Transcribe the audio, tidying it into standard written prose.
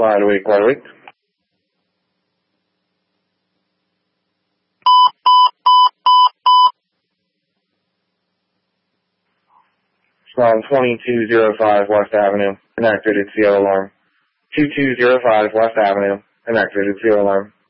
Wide awake, wide awake. Storm 2205 West Avenue, inactivated CO alarm. 2205 West Avenue, inactivated CO alarm.